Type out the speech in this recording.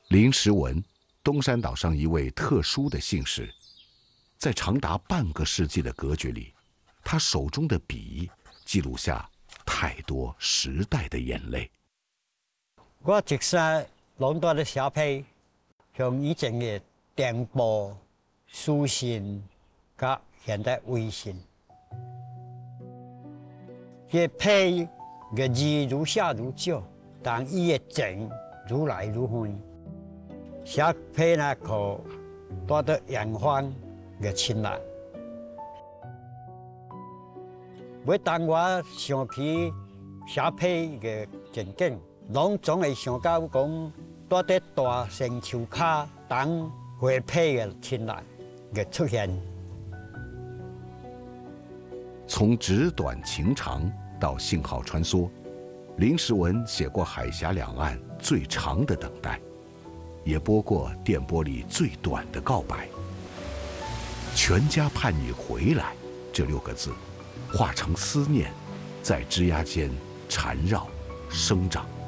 林时文，东山岛上一位特殊的姓氏，在长达半个世纪的隔绝里，他手中的笔记录下太多时代的眼泪。 我一生拢在咧写批，向以前嘅电报、书信，甲现代微信。嘅批嘅字愈写愈少，但伊嘅情愈来愈远。写批呢，可带到远方嘅亲人。每当我想起写批嘅情景，拢总会想到讲，带在大山丘下等回批嘅亲人嘅出现。 从纸短情长到信号穿梭，林时文写过海峡两岸最长的等待，也播过电波里最短的告白。全家盼你回来这6个字，化成思念，在枝桠间缠绕生长。